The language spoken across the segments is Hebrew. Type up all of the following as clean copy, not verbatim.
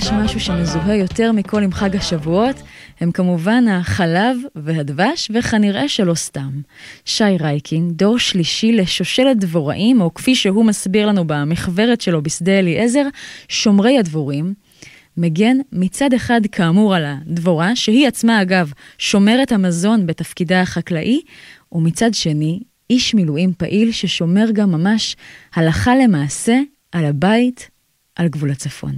יש משהו שמזוהה יותר מכל עם חג השבועות, הם כמובן החלב והדבש, וכנראה שלא סתם. שי רייקין, דור שלישי לשושלת דבוראים, או כפי שהוא מסביר לנו במחברת שלו בשדה אליעזר, שומרי הדבורים, מגן מצד אחד כאמור על הדבורה, שהיא עצמה אגב שומרת המזון בתפקידה החקלאי, ומצד שני איש מילואים פעיל ששומר גם ממש הלכה למעשה על הבית על גבול הצפון.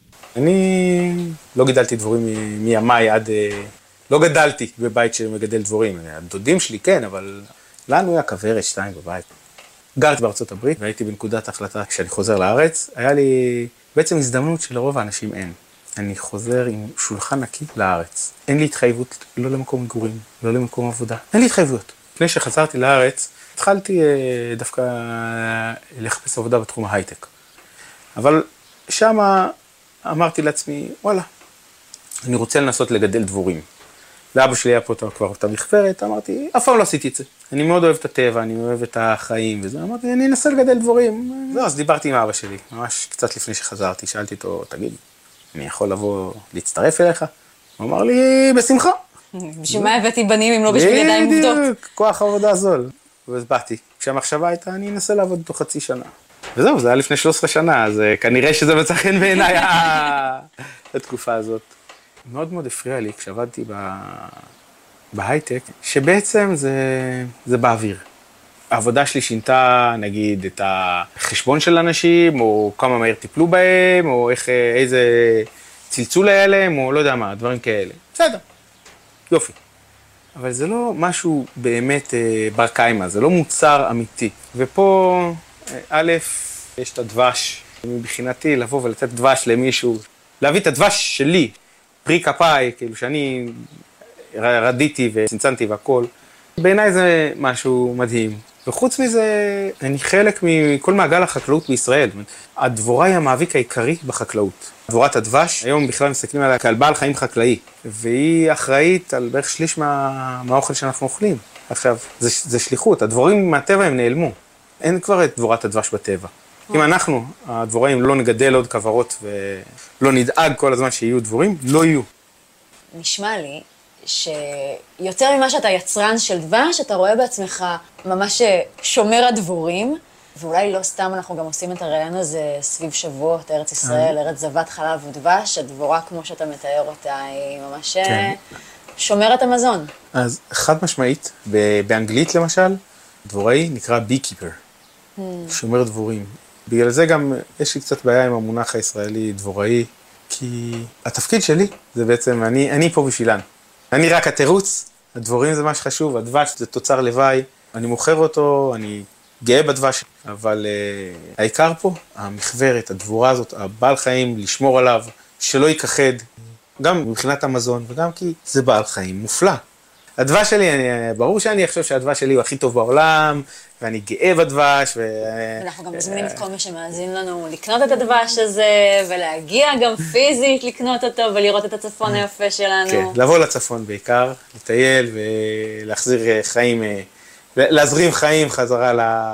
אני לא גידלתי דבורים מימיי עד... לא גדלתי בבית שמגדל דבורים. הדודים שלי כן, אבל לנו היה כוורת 2 בבית. גרתי בארצות הברית והייתי בנקודת החלטה כשאני חוזר לארץ. היה לי בעצם הזדמנות שלרוב האנשים אין. אני חוזר עם שולחן נקי לארץ. אין לי התחייבות לא למקום מגורים, לא למקום עבודה. אין לי התחייבויות. לפני שחזרתי לארץ, התחלתי דווקא לחפש עבודה בתחום ההייטק. אבל שמה אמרתי לעצמי, וואלה, אני רוצה לנסות לגדל דבורים. לאבא שלי היה פה כבר את המחברת, אמרתי, אף פעם לא עשיתי את זה. אני מאוד אוהב את הטבע, אני אוהב את החיים וזה. אמרתי, אני אנסה לגדל דבורים. זהו, אז דיברתי עם אבא שלי, ממש קצת לפני שחזרתי, שאלתי אותו, תגיד, אני יכול לבוא להצטרף אליך? הוא אמר לי, בשמחה. בשביל מה הבאתי בנים אם לא בשביל ידיים עובדות? בדיוק, כוח עבודה זול. ואז באתי. כשהמחשבה הייתה, אני אנסה לעבוד תוך חצי שנה. וזהו, זה היה לפני 13 שנה, אז כנראה שזה מצא חן בעיניי התקופה הזאת. מאוד מאוד הפריע לי כשעבדתי בהייטק, שבעצם זה באוויר. העבודה שלי שינתה, נגיד, את החשבון של אנשים, או כמה מהר טיפלו בהם, או איזה צלצול היה להם, או לא יודע מה, דברים כאלה. בסדר, יופי. אבל זה לא משהו באמת בר קיימא, זה לא מוצר אמיתי. ופה, א', יש את הדבש, מבחינתי לבוא ולתת דבש למישהו, להביא את הדבש שלי, פרי כפיי, כאילו שאני רדיתי וצנצנתי והכל. בעיניי זה משהו מדהים. וחוץ מזה, אני חלק מכל מעגל החקלאות בישראל. הדבורה היא המאביק העיקרי בחקלאות. דבורת הדבש, היום בכלל מסתכלים עליה כעל בעל חיים חקלאי, והיא אחראית על בערך שליש מהאוכל שאנחנו אוכלים. עכשיו, זה שליחות, הדבורים מהטבע הם נעלמו. אין כבר את דבורת הדבש בטבע. אם אנחנו, הדבוראים, לא נגדל עוד כוורות ולא נדאג כל הזמן שיהיו דבורים, לא יהיו. נשמע לי שיותר ממה שאתה יצרן של דבש, אתה רואה בעצמך ממש שומר הדבורים, ואולי לא סתם אנחנו גם עושים את הרעיון הזה סביב שבועות, ארץ ישראל, ארץ זבת חלב ודבש, הדבורה כמו שאתה מתאר אותה היא ממש שומרת המזון. אז חד משמעית, באנגלית למשל, דבוראי נקרא beekeeper, שומר דבורים. בגלל זה גם יש לי קצת בעיה עם המונח הישראלי דבוראי, כי התפקיד שלי זה בעצם, אני פה בשבילן. אני רק התירוץ, הדבורים זה מה שחשוב, הדבש זה תוצר לוואי, אני מוכר אותו, אני גאה בדבש, אבל העיקר פה, המחברת, הדבורה הזאת, הבעל חיים, לשמור עליו, שלא ייכחד, גם מבחינת המזון, וגם כי זה בעל חיים מופלא. הדבש שלי, ברור שאני חושב שהדבש שלי הוא הכי טוב בעולם, ואני גאה בדבש. אנחנו גם מזמינים את כל מי שמאזין לנו לקנות את הדבש הזה, ולהגיע גם פיזית לקנות אותו, ולראות את הצפון היפה שלנו. כן, לבוא לצפון בעיקר, לטייל ולהחזיר חיים, להזרים חיים חזרה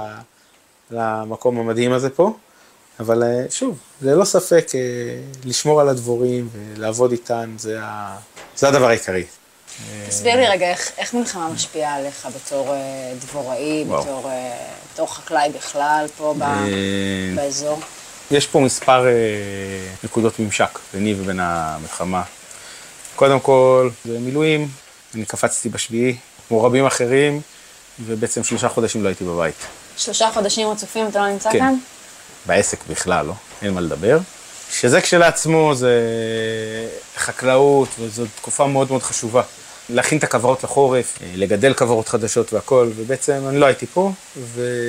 למקום המדהים הזה פה. אבל שוב, זה לא ספק, לשמור על הדבורים ולעבוד איתן, זה הדבר העיקרי. תסביר לי רגע, איך מלחמה משפיעה עליך בתור דבוראי, בתור חקלאי בכלל פה באזור? יש פה מספר נקודות ממשק ביני ובין המלחמה. קודם כל, זה מילואים, אני קפצתי בשביעי, כמו רבים אחרים, ובעצם 3 חודשים לא הייתי בבית. 3 חודשים רצופים אתה לא נמצא כאן? כן, בעסק בכלל, לא, אין מה לדבר. שזה כשלעצמו זה חקלאות, וזו תקופה מאוד מאוד חשובה. להכין את הכוורות לחורף, לגדל כוורות חדשות והכל, ובעצם אני לא הייתי פה,